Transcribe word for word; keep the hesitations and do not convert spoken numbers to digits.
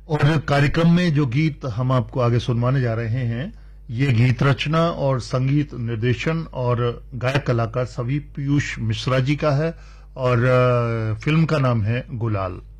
और कार्यक्रम में जो गीत हम आपको आगे सुनवाने जा रहे हैं, ये गीत रचना और संगीत निर्देशन और गायक कलाकार सभी पीयूष मिश्रा जी का है और फिल्म का नाम है गुलाल।